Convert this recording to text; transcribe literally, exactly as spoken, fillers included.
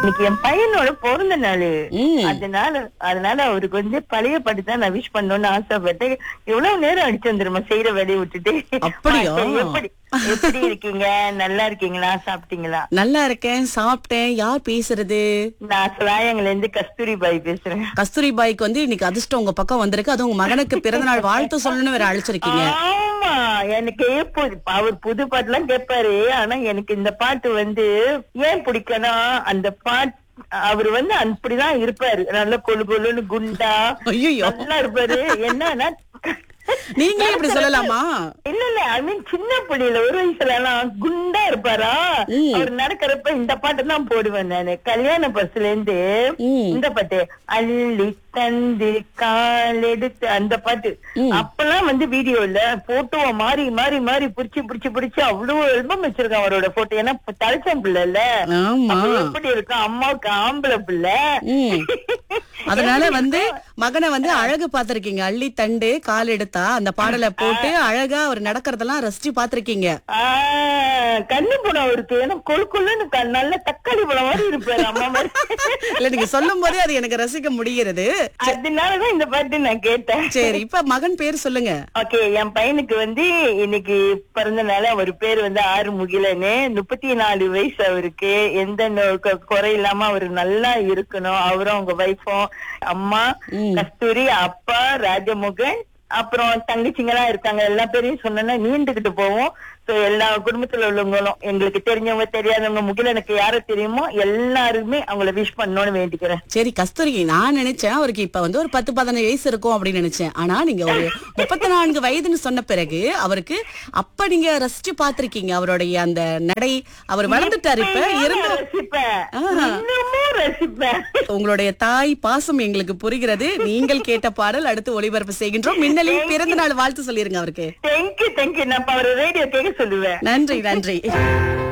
இன்னைக்கு என் பையனோட பிறந்த நாள். ம். அதனால அதனால அவருக்கு வந்து பழைய பாட்டு தான் நான் விஷ் பண்ணணும்னு ஆசைப்பட்டேன். எவ்வளவு நேரம் அடிச்சு வந்துருமா செய்யற வேலையை விட்டுட்டு. அப்படியா? சரி, எப்படி எப்படி இருக்கீங்க? நல்லா இருக்கீங்களா? சாப்பிட்டீங்களா? நல்லா இருக்கேன், சாப்பிட்டேன். யார் பேசுறது? நான் சிலாயங்கள்ல இருந்து கஸ்தூரி பாய் பேசுறேன். கஸ்தூரி பாய்க்கு வந்து இன்னைக்கு அதிர்ஷ்டம் உங்க பக்கம் வந்திருக்கு. அது உங்க மகனுக்கு பிறந்த நாள் வாழ்த்து சொல்லணும்னு வேற அழைச்சிருக்கீங்க. ஆமா, எனக்கு புது- அவர் புது பாட்டு எல்லாம் கேட்பாரு. ஆனா எனக்கு இந்த பாட்டு வந்து ஏன் பிடிக்கும்னா, அந்த பாட்டு அவர் வந்து அப்படிதான் இருப்பாரு. நல்ல கொழு கொழுன்னு குண்டா ஐயோ, நல்லா இருப்பாரு. என்னன்னா நீங்களே இப்படி சொல்லலாமா? இல்ல இல்ல ஐ மீன் சின்ன புள்ளியில ஒரு வயசுல எல்லாம் குண்டா இருப்பாரா. ம். அவர் நடக்கிறப்ப இந்த பாட்டு தான் போடுவேன் நானு. கல்யாண பஸ்ல இருந்து ம். இந்த பாட்டு அள்ளி தந்து கால் எடுத்து அந்த பாட்டு. ம். அப்பெல்லாம் வந்து வீடியோல போட்டோவை மாறி மாறி மாறி புடிச்சு புடிச்சு புடிச்சு அவ்வளவு ஆல்பம் வச்சிருக்கான் அவரோட போட்டோ. ஏன்னா தலைச்சம் பிள்ளை இல்ல, ஆமா. அப்ப எப்படி இருக்கும் அம்மாவுக்கு ஆம்பளை பிள்ளை. ம். அதனால வந்து மகனை வந்து அழகு பாத்திருக்கீங்க. அள்ளி தண்டு கால் எடுத்தா அந்த பாடலை போட்டு அழகா அவர் நடக்கிறதெல்லாம் ரசிச்சு பாத்திருக்கீங்க. ஆஹ் கண்ணு படம் இருக்கு. ஏன்னா கொழு கொள்ளுன்னு க- நல்ல தக்காளி படம் மாதிரி இருப்பாரு அம்மா மாதிரி. இல்ல, நீங்க சொல்லும் போதே அது எனக்கு ரசிக்க முடிகிறது. அதனாலதான் இந்த பாட்டு நான் கேட்டேன். சரி, இப்ப மகன் பேர் சொல்லுங்க. ஓகே, என் பையனுக்கு வந்து இன்னைக்கு பிறந்த நாள். அவர் பேர் வந்து ஆறு முகிலன்னு. முப்பத்தி நாலு வயசு அவருக்கு. எந்த நோ- கொ- குறை இல்லாம அவரு நல்லா இருக்கணும். அவரும் அவங்க வைஃபும், அம்மா ம். கஸ்தூரி, அப்பா ராஜமுகன், அப்புறம் தங்கச்சிங்க எல்லாம் இருக்காங்க. எல்லா பேரையும் சொன்னா நீண்டுகிட்டு போவோம். சோ எல்லா குடும்பத்துல உள்ளவங்களும், எங்களுக்கு தெரிஞ்சவங்க தெரியாதவங்க, முகிலனுக்கு யார தெரியுமோ எல்லாருமே அவங்கள விஷ் பண்ணணும்னு வேண்டிக்கிறேன். சரி கஸ்தூரி, நான் நினைச்சேன் அவருக்கு இப்ப வந்து ஒரு பத்து பதினஞ்சு வயசு இருக்கும் அப்படின்னு நினைச்சேன். ஆனா நீங்க ஒரு முப்பத்தி நான்கு வயதுன்னு சொன்ன பிறகு அவருக்கு அப்ப நீங்க ரசிச்சு பாத்திருக்கீங்க அவருடைய அந்த நடை. அவர் வளர்ந்துட்டாரு இப்ப இருந்து. ரசிப்பேன், ஆஹா. இன்னமும் ரசிப்பேன். உங்களுடைய தாய் பாசம் எங்களுக்கு புரிகிறது. நீங்கள் கேட்ட பாடல் அடுத்து ஒளிபரப்பு செய்கின்றோம். மின்னலின் பிறந்த நாள் வாழ்த்து சொல்லிருங்க அவருக்கு. Thank you thank you. நான் அவர் ரேடியோ கேட்க சொல்லுவேன். நன்றி, நன்றி.